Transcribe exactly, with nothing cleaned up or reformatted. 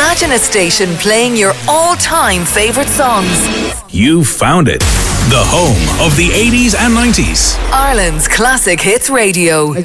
Imagine a station playing your all-time favourite songs. You found it. The home of the eighties and nineties. Ireland's Classic Hits Radio.